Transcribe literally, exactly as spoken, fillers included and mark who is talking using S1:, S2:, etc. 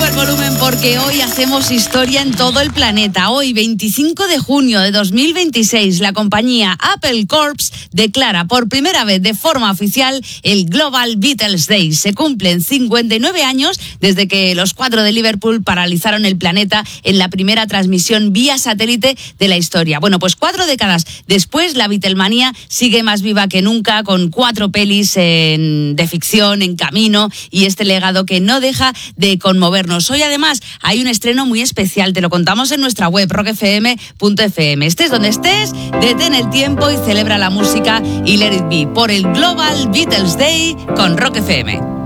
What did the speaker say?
S1: Sube el volumen porque hoy hacemos historia en todo el planeta. Hoy, veinticinco de junio de dos mil veintiséis, la compañía Apple Corps declara por primera vez de forma oficial el Global Beatles Day. Se cumplen cincuenta y nueve años desde que los cuatro de Liverpool paralizaron el planeta en la primera transmisión vía satélite de la historia. Bueno, pues cuatro décadas después, la Beatlemanía sigue más viva que nunca, con cuatro pelis en, de ficción en camino y este legado que no deja de conmovernos. Hoy además hay un estreno muy especial, te lo contamos en nuestra web rock f m punto f m. Estés donde estés, detén el tiempo y celebra la música y let it be por el Global Beatles Day con Rock F M.